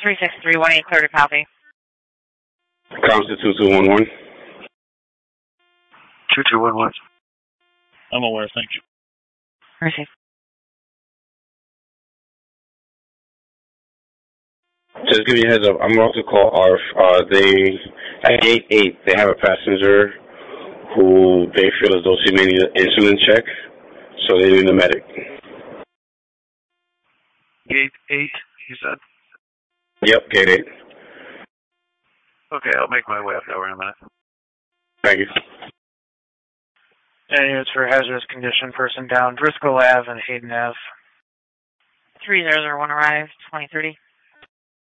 3631, clear to copy. Comms to 2211. 2211. I'm aware, thank you. Receive. Just give you a heads up, I'm about to call ARF. They, at gate 8, they have a passenger who they feel as though she may need an insulin check, so they need a medic. Gate 8, you said? Yep, gate 8. Okay, I'll make my way up there in a minute. Thank you. And units for hazardous condition, person down, Driscoll Ave and Hayden Ave. 3001 arrived, 2030.